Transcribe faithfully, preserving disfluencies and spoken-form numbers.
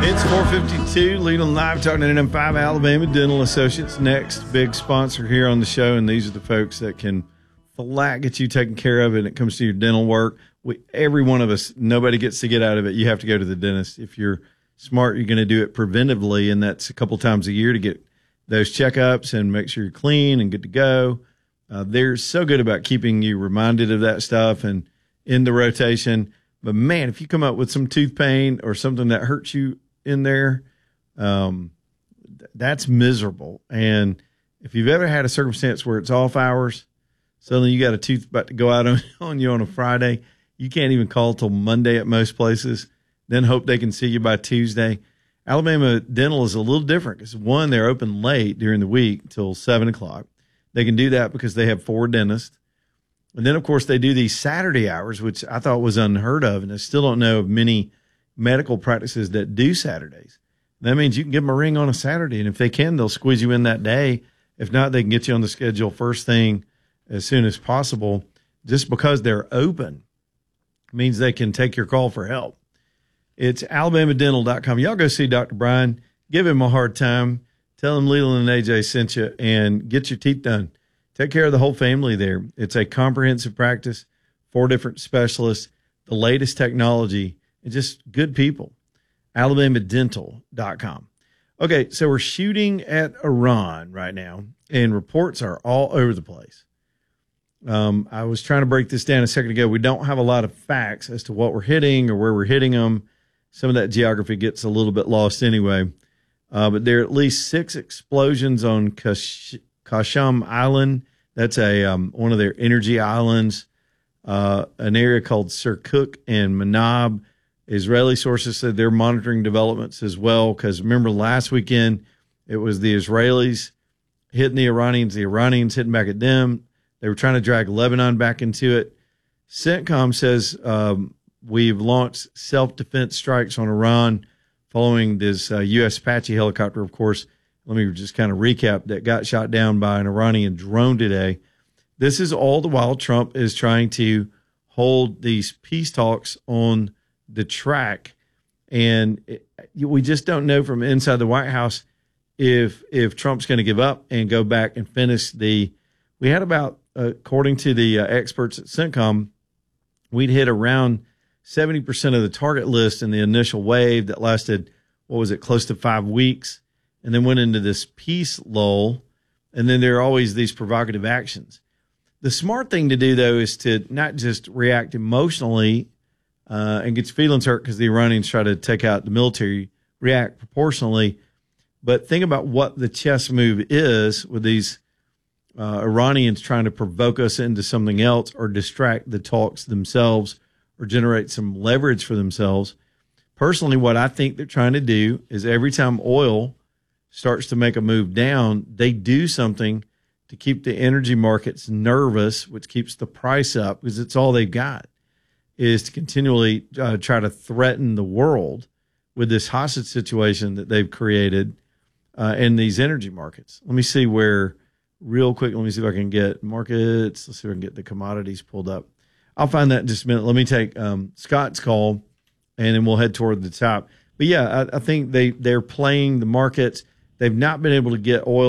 It's four fifty-two, Leland Live, talking to N M five Alabama Dental Associates. Next big sponsor here on the show, and these are the folks that can flat get you taken care of when it comes to your dental work. We, every one of us, nobody gets to get out of it. You have to go to the dentist. If you're smart, you're going to do it preventively, and that's a couple times a year to get those checkups and make sure you're clean and good to go. Uh, they're so good about keeping you reminded of that stuff and in the rotation. But, man, if you come up with some tooth pain or something that hurts you in there, um, th- that's miserable. And if you've ever had a circumstance where it's off hours, suddenly you got a tooth about to go out on, on you on a Friday, you can't even call till Monday at most places, then hope they can see you by Tuesday. Alabama Dental is a little different because, one, they're open late during the week till seven o'clock. They can do that because they have four dentists. And then, of course, they do these Saturday hours, which I thought was unheard of, and I still don't know of many medical practices that do Saturdays. That means you can give them a ring on a Saturday, and if they can, they'll squeeze you in that day. If not, they can get you on the schedule first thing as soon as possible. Just because they're open means they can take your call for help. It's alabama dental dot com. Y'all go see Doctor Brian. Give him a hard time. Tell him Leland and A J sent you, and get your teeth done. Take care of the whole family there. It's a comprehensive practice, four different specialists, the latest technology, and just good people. alabama dental dot com. Okay, so we're shooting at Iran right now, and reports are all over the place. Um, I was trying to break this down a second ago. We don't have a lot of facts as to what we're hitting or where we're hitting them. Some of that geography gets a little bit lost anyway. Uh, but there are at least six explosions on Kash- Kasham Island. That's a um, one of their energy islands, uh, an area called Kirkuk and Manab. Israeli sources said they're monitoring developments as well, because remember last weekend it was the Israelis hitting the Iranians, the Iranians hitting back at them. They were trying to drag Lebanon back into it. CENTCOM says um, we've launched self-defense strikes on Iran following this uh, U S Apache helicopter, of course. Let me just kind of recap, that got shot down by an Iranian drone today. This is all the while Trump is trying to hold these peace talks on the track. And it, we just don't know from inside the White House if if Trump's going to give up and go back and finish the – we had about, uh, according to the uh, experts at CENTCOM, we'd hit around seventy percent of the target list in the initial wave that lasted, what was it, close to five weeks. And then went into this peace lull, and then there are always these provocative actions. The smart thing to do, though, is to not just react emotionally uh, and get your feelings hurt because the Iranians try to take out the military, react proportionally, but think about what the chess move is with these uh, Iranians trying to provoke us into something else or distract the talks themselves or generate some leverage for themselves. Personally, what I think they're trying to do is every time oil starts to make a move down, they do something to keep the energy markets nervous, which keeps the price up, because it's all they've got, is to continually uh, try to threaten the world with this hostage situation that they've created uh, in these energy markets. Let me see where, real quick, let me see if I can get markets. Let's see if I can get the commodities pulled up. I'll find that in just a minute. Let me take um, Scott's call, and then we'll head toward the top. But, yeah, I, I think they, they're playing the markets. They've not been able to get oil